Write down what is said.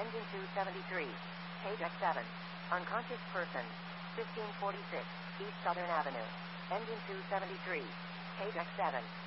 Engine 273. Page X7. Unconscious person. 1546 East Southern Avenue. Engine 273. Page X7.